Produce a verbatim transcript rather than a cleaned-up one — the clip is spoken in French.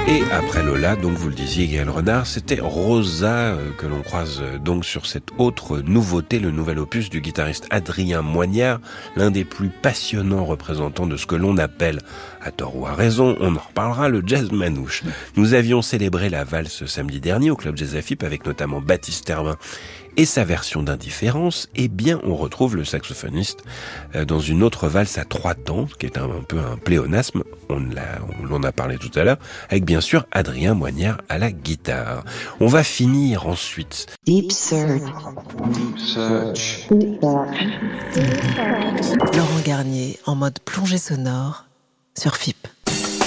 Et après Lola, donc vous le disiez Gaël Renard, c'était Rosa euh, que l'on croise euh, donc sur cette autre nouveauté, le nouvel opus du guitariste Adrien Moignard, l'un des plus passionnants représentants de ce que l'on appelle, à tort ou à raison, on en reparlera, le jazz manouche. Nous avions célébré la valse samedi dernier au Club Jazz Afip avec notamment Baptiste Herbin et sa version d'Indifférence. Eh bien, on retrouve le saxophoniste euh, dans une autre valse à trois temps, qui est un, un peu un pléonasme, on l'a, on en a parlé tout à l'heure, avec bien sûr Adrien Moignard à la guitare. On va finir ensuite. Deep Search. Deep Search. Deep Search. Laurent Garnier en mode plongée sonore sur F I P.